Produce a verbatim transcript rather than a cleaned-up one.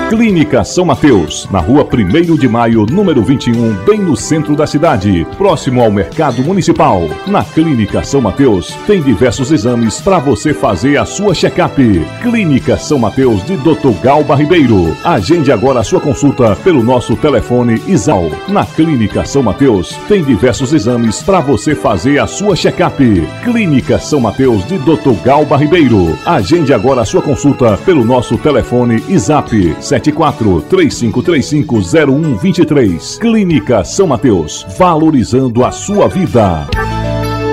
Clínica São Mateus, na rua primeiro de maio, número vinte e um, bem no centro da cidade, próximo ao Mercado Municipal. Na Clínica São Mateus, tem diversos exames para você fazer a sua check-up. Clínica São Mateus de doutor Galba Ribeiro. Agende agora a sua consulta pelo nosso telefone ISAL. Na Clínica São Mateus, tem diversos exames para você fazer a sua check-up. Clínica São Mateus de doutor Galba Ribeiro. Agende agora a sua consulta pelo nosso telefone ISAP sete quatro três cinco três cinco zero um dois três. Clínica São Mateus, valorizando a sua vida.